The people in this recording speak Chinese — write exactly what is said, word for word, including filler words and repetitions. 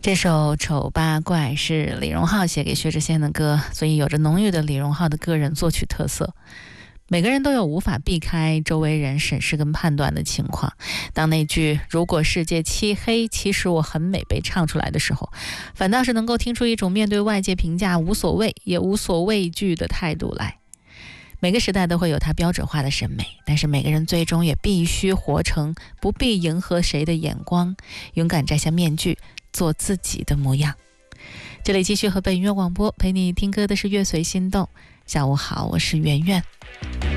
这首《丑八怪》是李荣浩写给薛之谦的歌，所以有着浓郁的李荣浩的个人作曲特色。每个人都有无法避开周围人审视跟判断的情况。当那句“如果世界漆黑，其实我很美”被唱出来的时候，反倒是能够听出一种面对外界评价无所谓也无所畏惧的态度来。每个时代都会有它标准化的审美，但是每个人最终也必须活成不必迎合谁的眼光，勇敢摘下面具，做自己的模样。这里继续和本音乐广播陪你听歌的是乐随心动。下午好，我是圆圆。